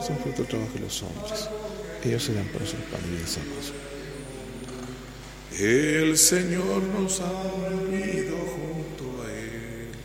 son fruto del trabajo de los hombres. Ellos serán para nosotros pan y vida. El Señor nos ha